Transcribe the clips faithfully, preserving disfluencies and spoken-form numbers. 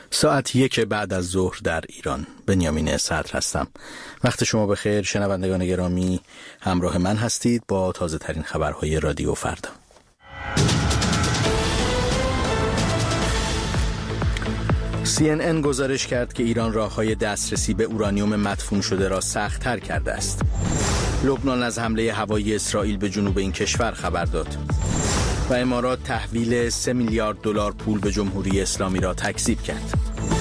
ساعت یک بعد از ظهر در ایران. بنیامین صدر هستم. وقت شما بخیر شنوندگان گرامی، همراه من هستید با تازه ترین خبرهای رادیو فردا. سی ان ان گزارش کرد که ایران راه‌های دسترسی به اورانیوم مدفون شده را سخت‌تر کرده است. لبنان از حمله هوایی اسرائیل به جنوب این کشور خبر داد و امارات تحویل سه میلیارد دلار پول به جمهوری اسلامی را تکذیب کرد.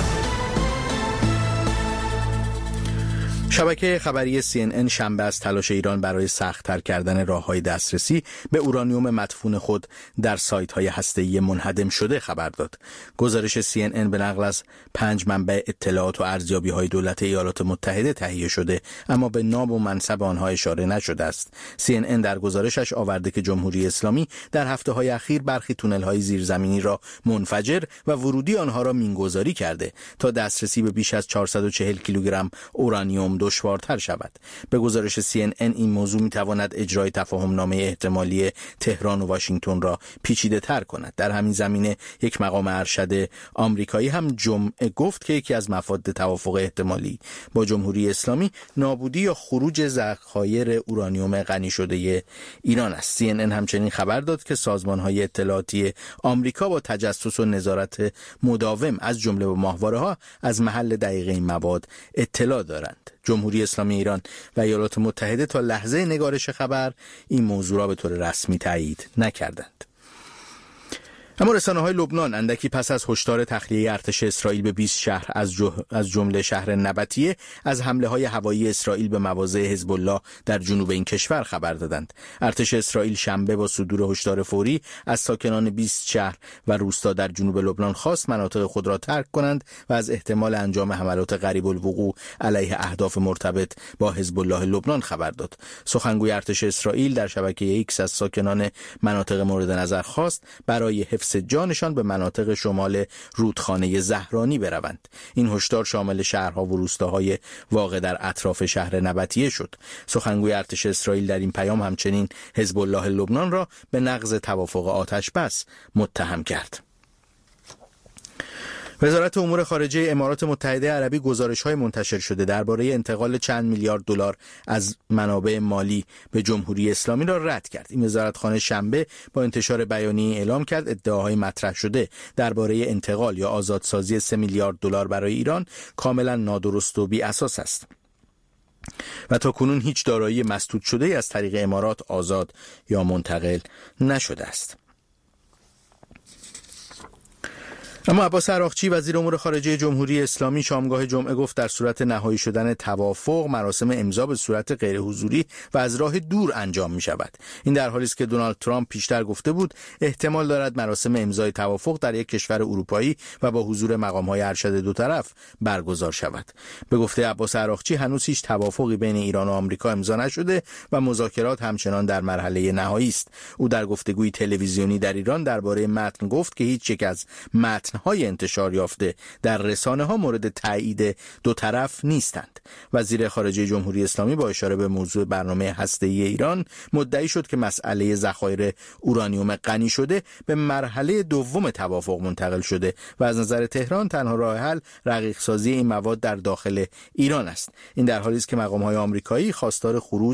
شبکه خبری سی ان ان شنبه از تلاش ایران برای سخت‌تر کردن راه‌های دسترسی به اورانیوم مدفون خود در سایت‌های هسته‌ای منهدم شده خبر داد. گزارش سی ان ان به نقل از پنج منبع اطلاعات و ارزیابی‌های دولت ایالات متحده تهیه شده، اما به نام و منصب آنها اشاره نشده است. سی ان ان در گزارشش آورده که جمهوری اسلامی در هفته‌های اخیر برخی تونل‌های زیرزمینی را منفجر و ورودی آنها را مینگذاری کرده تا دسترسی به بیش از چهارصد و چهل کیلوگرم اورانیوم دشوارتر شود. به گزارش سی ان ان این موضوع میتواند اجرای تفاهم‌نامه احتمالی تهران و واشنگتن را پیچیده تر کند. در همین زمینه یک مقام ارشد آمریکایی هم جمعه گفت که یکی از مفاد توافق احتمالی با جمهوری اسلامی نابودی یا خروج ذخایر اورانیوم غنی شده ایران است. سی ان ان همچنین خبر داد که سازمان‌های اطلاعاتی آمریکا با تجسس و نظارت مداوم از جمله با ماهواره‌ها از محل دقیق این مواد اطلاع دارند. جمهوری اسلامی ایران و ایالات متحده تا لحظه نگارش خبر این موضوع را به طور رسمی تایید نکردند. اما رسانه‌های لبنان اندکی پس از هشدار تخلیه ارتش اسرائیل به بیست شهر از از جمله شهر نبطیه از حمله‌های هوایی اسرائیل به مواضع حزب الله در جنوب این کشور خبر دادند. ارتش اسرائیل شنبه با صدور هشدار فوری از ساکنان بیست شهر و روستا در جنوب لبنان خواست مناطق خود را ترک کنند و از احتمال انجام حملات قریب الوقوع علیه اهداف مرتبط با حزب الله لبنان خبر داد. سخنگوی ارتش اسرائیل در شبکه ایکس از ساکنان مناطق مورد نظر خواست برای حفظ جانشان به مناطق شمال رودخانه زهرانی بروند. این هشدار شامل شهرها و روستاهای واقع در اطراف شهر نبطیه شد. سخنگوی ارتش اسرائیل در این پیام همچنین حزب الله لبنان را به نقض توافق آتش بس متهم کرد. وزارت امور خارجه امارات متحده عربی گزارش‌های منتشر شده درباره انتقال چند میلیارد دلار از منابع مالی به جمهوری اسلامی را رد کرد. این وزارتخانه شنبه با انتشار بیانیه اعلام کرد ادعاهای مطرح شده درباره انتقال یا آزادسازی سه میلیارد دلار برای ایران کاملا نادرست و بی اساس است و تا کنون هیچ دارایی مسدود شده از طریق امارات آزاد یا منتقل نشده است. اما عباس عراقچی وزیر امور خارجه جمهوری اسلامی شامگاه جمعه گفت در صورت نهایی شدن توافق مراسم امضا به صورت غیر حضوری و از راه دور انجام می شود. این در حالی است که دونالد ترامپ پیشتر گفته بود احتمال دارد مراسم امضای توافق در یک کشور اروپایی و با حضور مقام‌های ارشد دو طرف برگزار شود. به گفته عباس عراقچی هنوز هیچ توافقی بین ایران و آمریکا امضا نشده و مذاکرات همچنان در مرحله نهایی است. او در گفتگوی تلویزیونی در ایران درباره متن گفت که هیچ یک از متن های انتشار یافته در رسانه ها مورد تایید دو طرف نیستند. وزیر خارجه جمهوری اسلامی با اشاره به موضوع برنامه هسته‌ای ایران مدعی شد که مسئله ذخایر اورانیوم غنی شده به مرحله دوم توافق منتقل شده و از نظر تهران تنها راه حل رقیق سازی این مواد در داخل ایران است. این در حالی است که مقام‌های آمریکایی خواستار خروج